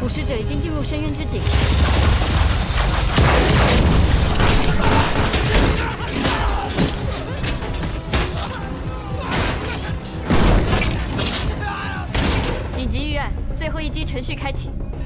捕食者已经进入深渊之井。紧急预案，最后一击程序开启。